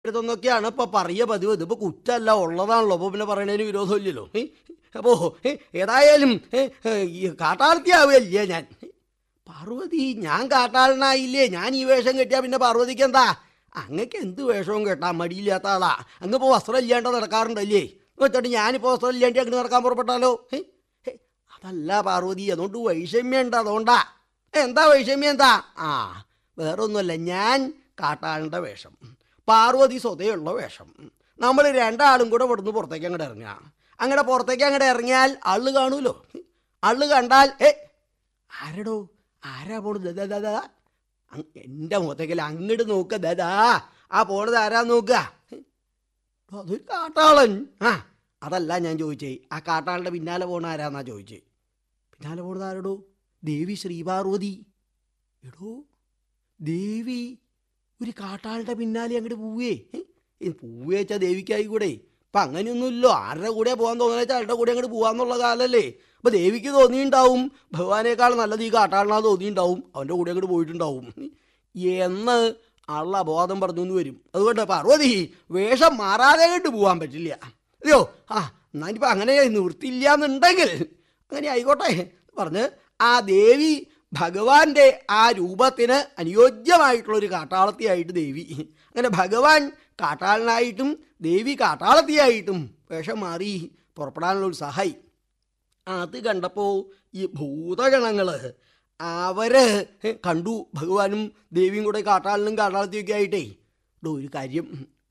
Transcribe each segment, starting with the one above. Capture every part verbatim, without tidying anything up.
ഇതൊന്നൊക്കെയാണ് ഇപ്പൊ പറയ പതിവ്. ഇതിപ്പോ കുറ്റല്ല, ഉള്ളതാണല്ലോ. അപ്പൊ പിന്നെ പറയണതിന് വിരോധമില്ലല്ലോ. ഏ അപ്പോ ഏ ഏതായാലും ഏ ഈ കാട്ടാളത്തിയാവുകയല്ലേ ഞാൻ. പാർവതി, ഞാൻ കാട്ടാളനായില്ലേ? ഞാൻ ഈ വേഷം കെട്ടിയാ പിന്നെ പാർവതിക്ക് എന്താ? അങ്ങക്ക് എന്ത് വേഷവും കേട്ടാ മടിയില്ലാത്ത ആളാ. അങ്ങിപ്പോ വസ്ത്രം ഇല്ലാണ്ട് നടക്കാറുണ്ടല്ലേ? വെച്ചിട്ട് ഞാനിപ്പോ വസ്ത്രം ഇല്ലാണ്ട് അങ്ങ് നടക്കാൻ പുറപ്പെട്ടാലോ? ഏ അതല്ല പാർവതി, അതുകൊണ്ട് വൈഷമ്യം ഉണ്ട്. അതുകൊണ്ടാ. എന്താ വൈഷമ്യം? എന്താ? ആ വേറൊന്നുമല്ല, ഞാൻ കാട്ടാളൻ്റെ വേഷം, പാർവതി സ്വതയുള്ള വേഷം. നമ്മൾ രണ്ടാളും കൂടെ ഇവിടുന്ന് പുറത്തേക്ക് അങ്ങോട്ട് ഇറങ്ങുക. അങ്ങടെ പുറത്തേക്ക് അങ്ങോട്ട് ഇറങ്ങിയാൽ ആള് കാണൂലോ. ആള് കണ്ടാൽ ഏ ആരടോ, ആരാ പോണത്? ദാ എൻ്റെ മുഖത്തേക്കല്ല, അങ്ങോട്ട് നോക്കുക. ദാ ആ പോണത് ആരാ നോക്കുക. അതൊരു കാട്ടാളൻ. ആ അതല്ല ഞാൻ ചോദിച്ചേ, ആ കാട്ടാളൻ്റെ പിന്നാലെ പോണ ആരാന്നാ ചോദിച്ചേ. പിന്നാലെ പോണത് ആരടോ? ദേവി ശ്രീപാർവതി. എടോ, ദേവി ഒരു കാട്ടാളുടെ പിന്നാലെ അങ്ങോട്ട് പോവേ. പോവുക വെച്ചാൽ ദേവിക്കായി കൂടെ. ഇപ്പം അങ്ങനെയൊന്നുമില്ലോ. ആരുടെ കൂടെ പോകാൻ തോന്നുന്ന വെച്ചാൽ ആരുടെ കൂടെ അങ്ങോട്ട് പോകാന്നുള്ള കാലല്ലേ. അപ്പം ദേവിക്ക് തോന്നിയിട്ടുണ്ടാവും ഭഗവാനേക്കാൾ നല്ലത് ഈ കാട്ടാളനാ തോന്നിയിട്ടുണ്ടാവും, അവൻ്റെ കൂടെ അങ്ങോട്ട് പോയിട്ടുണ്ടാവും എന്ന് ആളുടെ അബോധം പറഞ്ഞു എന്ന് വരും. അതുകൊണ്ട് പാർവതി, വേഷം മാറാതെ ആയിട്ട് പോകാൻ പറ്റില്ല. അതെയോ? ആ എന്നാലിപ്പോൾ അങ്ങനെ നിവൃത്തിയില്ല എന്നുണ്ടെങ്കിൽ അങ്ങനെ ആയിക്കോട്ടെ പറഞ്ഞ് ആ ദേവി ഭഗവാന്റെ ആ രൂപത്തിന് അനുയോജ്യമായിട്ടുള്ളൊരു കാട്ടാളത്തിയായിട്ട് ദേവി, അങ്ങനെ ഭഗവാൻ കാട്ടാളനായിട്ടും ദേവി കാട്ടാളത്തിയായിട്ടും വേഷം മാറി പുറപ്പെടാനുള്ള ഉത്സാഹമായി. അത് കണ്ടപ്പോൾ ഈ ഭൂതഗണങ്ങൾ അവര് കണ്ടു ഭഗവാനും ദേവിയും കൂടെ കാട്ടാളനും കാട്ടാളത്തിയൊക്കെ ആയിട്ടേ. ഡോ ഒരു കാര്യം,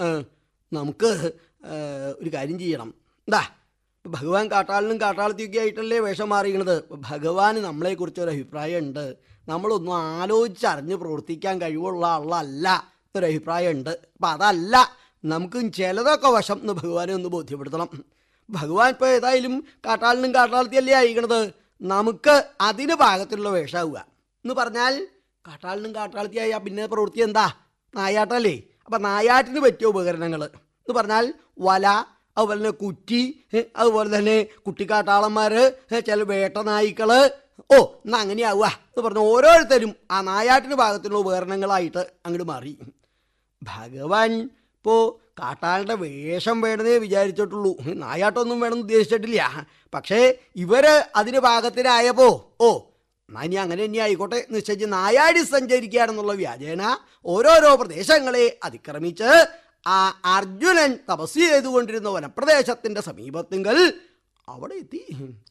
നമുക്ക് ഒരു കാര്യം ചെയ്യണം. എന്താ, ഭഗവാൻ കാട്ടാളനും കാട്ടാളത്തിയൊക്കെ ആയിട്ടല്ലേ വേഷം മാറിയത്. ഭഗവാന് നമ്മളെക്കുറിച്ചൊരു അഭിപ്രായം ഉണ്ട്. നമ്മളൊന്നും ആലോചിച്ചറിഞ്ഞ് പ്രവർത്തിക്കാൻ കഴിവുള്ള ആളല്ല ഒരു അഭിപ്രായം ഉണ്ട്. അപ്പം അതല്ല, നമുക്കും ചിലതൊക്കെ വശം എന്ന് ഭഗവാനെ ഒന്ന് ബോധ്യപ്പെടുത്തണം. ഭഗവാൻ ഇപ്പോൾ ഏതായാലും കാട്ടാളനും കാട്ടാളത്തിയല്ലേ അയക്കണത്, നമുക്ക് അതിന് പാകത്തിലുള്ള വേഷമാവുക എന്ന് പറഞ്ഞാൽ കാട്ടാളനും കാട്ടാളത്തിയായ പിന്നെ പ്രവൃത്തി എന്താ? നായാട്ടല്ലേ. അപ്പം നായാട്ടിന് പറ്റിയ ഉപകരണങ്ങൾ എന്ന് പറഞ്ഞാൽ വല, അതുപോലെ തന്നെ കുറ്റി, അതുപോലെ തന്നെ കുട്ടിക്കാട്ടാളന്മാർ, ചില വേട്ട നായ്ക്കൾ. ഓ എന്നാൽ അങ്ങനെയാവുക എന്ന് പറഞ്ഞാൽ ഓരോരുത്തരും ആ നായാട്ടിന് പാകത്തിലുള്ള ഉപകരണങ്ങളായിട്ട് അങ്ങോട്ട് മാറി. ഭഗവാൻ ഇപ്പോൾ കാട്ടാളുടെ വേഷം വേണമെന്നേ വിചാരിച്ചിട്ടുള്ളൂ, നായാട്ടൊന്നും വേണമെന്ന് ഉദ്ദേശിച്ചിട്ടില്ല. പക്ഷേ ഇവർ അതിന് പാകത്തിനായപ്പോൾ ഓ എന്നാൽ ഇനി അങ്ങനെ തന്നെ ആയിക്കോട്ടെ നിശ്ചയിച്ച് നായാടി സഞ്ചരിക്കുകയാണെന്നുള്ള വ്യാജേന ഓരോരോ പ്രദേശങ്ങളെ അതിക്രമിച്ച് ആ അർജുനൻ തപസ് ചെയ്തുകൊണ്ടിരുന്ന വനപ്രദേശത്തിൻ്റെ സമീപത്തിങ്കൽ അവിടെ എത്തി.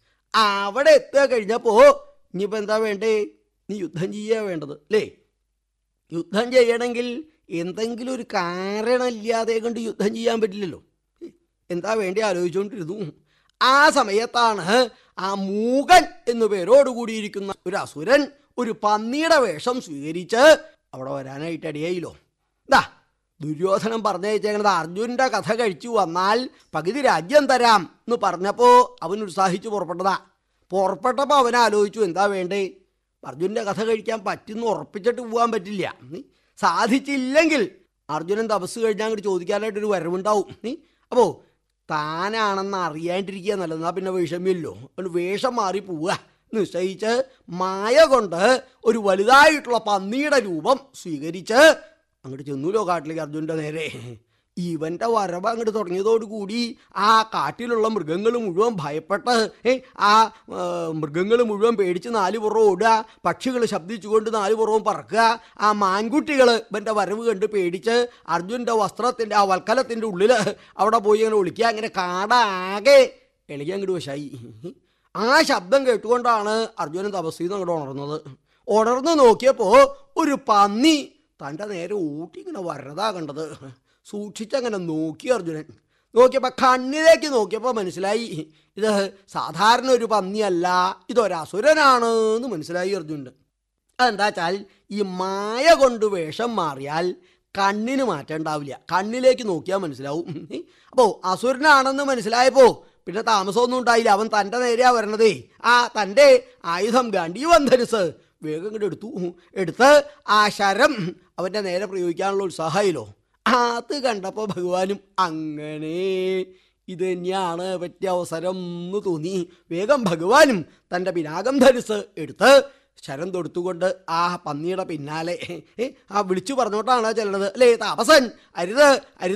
അവിടെ എത്തുക കഴിഞ്ഞപ്പോൾ ഇനിയിപ്പോൾ എന്താ വേണ്ടേ? നീ യുദ്ധം ചെയ്യുക വേണ്ടത് അല്ലേ? യുദ്ധം ചെയ്യണമെങ്കിൽ എന്തെങ്കിലും ഒരു കാരണമില്ലാതെ കൊണ്ട് യുദ്ധം ചെയ്യാൻ പറ്റില്ലല്ലോ. എന്താ വേണ്ടി ആലോചിച്ചുകൊണ്ടിരുന്നു. ആ സമയത്താണ് ആ മൂകൻ എന്നു പേരോട് കൂടിയിരിക്കുന്ന ഒരു അസുരൻ ഒരു പന്നിയുടെ വേഷം സ്വീകരിച്ച് അവിടെ വരാനായിട്ട് ഇടയായില്ലോ. എന്താ ദുര്യോധനൻ പറഞ്ഞയച്ചേക്കണത്, അർജുനൻ്റെ കഥ കഴിച്ചു വന്നാൽ പകുതി രാജ്യം തരാം എന്ന് പറഞ്ഞപ്പോൾ അവൻ ഉത്സാഹിച്ച് പുറപ്പെട്ടതാ. പുറപ്പെട്ടപ്പോൾ അവൻ ആലോചിച്ചു എന്താ വേണ്ടേ? അർജുനൻ്റെ കഥ കഴിക്കാൻ പറ്റുമെന്ന് ഉറപ്പിച്ചിട്ട് പോകാൻ പറ്റില്ല. സാധിച്ചില്ലെങ്കിൽ അർജുനൻ തപസ് കഴിഞ്ഞാൽ അങ്ങോട്ട് ചോദിക്കാനായിട്ടൊരു വരവുണ്ടാവും. അപ്പോൾ താനാണെന്ന് അറിയാണ്ടിരിക്കുക നല്ലത്. എന്നാൽ പിന്നെ വിഷമില്ലല്ലോ. അതുകൊണ്ട് വേഷം മാറി പോവുക നിശ്ചയിച്ച് മായ കൊണ്ട് ഒരു വലുതായിട്ടുള്ള പന്നിയുടെ രൂപം സ്വീകരിച്ച് അങ്ങോട്ട് ചെന്നൂലോ കാട്ടിലേക്ക് അർജുനൻ്റെ നേരെ. ഇവൻ്റെ വരവ് അങ്ങോട്ട് തുടങ്ങിയതോടുകൂടി ആ കാട്ടിലുള്ള മൃഗങ്ങൾ മുഴുവൻ ഭയപ്പെട്ട് ആ മൃഗങ്ങൾ മുഴുവൻ പേടിച്ച് നാല് പുറവും ഓടുക, പക്ഷികൾ ശബ്ദിച്ചുകൊണ്ട് നാല് പുറവും പറക്കുക. ആ മാൻകുട്ടികൾ ഇവൻ്റെ വരവ് കണ്ട് പേടിച്ച് അർജുനൻ്റെ വസ്ത്രത്തിൻ്റെ ആ വൽക്കലത്തിൻ്റെ ഉള്ളിൽ അവിടെ പോയി അങ്ങനെ ഒളിക്കുക. അങ്ങനെ കാടാകെ ഇളകി അങ്ങോട്ട് വശായി. ആ ശബ്ദം കേട്ടുകൊണ്ടാണ് അർജുനൻ തപസ്സിൽ നിന്ന് അങ്ങോട്ട് ഉണർന്നത്. ഉണർന്ന് നോക്കിയപ്പോൾ ഒരു പന്നി തൻ്റെ നേരെ ഊട്ടി ഇങ്ങനെ വരതാ കണ്ടത്. സൂക്ഷിച്ചങ്ങനെ നോക്കി അർജുനൻ. നോക്കിയപ്പോൾ കണ്ണിലേക്ക് നോക്കിയപ്പോൾ മനസ്സിലായി ഇത് സാധാരണ ഒരു പന്നിയല്ല, ഇതൊരസുരനാണ് എന്ന് മനസ്സിലായി അർജുനൻ. അതെന്താ വെച്ചാൽ ഈ മായ കൊണ്ട് വേഷം മാറിയാൽ കണ്ണിന് മാറ്റം ഉണ്ടാവില്ല, കണ്ണിലേക്ക് നോക്കിയാൽ മനസ്സിലാവും. അപ്പോൾ അസുരനാണെന്ന് മനസ്സിലായപ്പോൾ പിന്നെ താമസമൊന്നും ഉണ്ടായില്ല. അവൻ തൻ്റെ നേരെയാണ് വരണതേ. ആ തൻ്റെ ആയുധം ഗാണ്ഡീവം ധനുസ് വേഗം ഇങ്ങോട്ട് എടുത്തു. എടുത്ത് ആ ശരം അവൻ്റെ നേരെ പ്രയോഗിക്കാനുള്ള ഉത്സാഹമായില്ലോ. അത് കണ്ടപ്പോൾ ഭഗവാനും അങ്ങനെ ഇത് തന്നെയാണ് പറ്റിയ അവസരം എന്ന് തോന്നി. വേഗം ഭഗവാനും തൻ്റെ പിനാകം ധനുസ് എടുത്ത് ശരം തൊടുത്തുകൊണ്ട് ആ പന്നിയുടെ പിന്നാലെ ആ വിളിച്ചു പറഞ്ഞോട്ടാണ് ചെല്ലണത് അല്ലേ? താപസൻ അരുത് അരുത്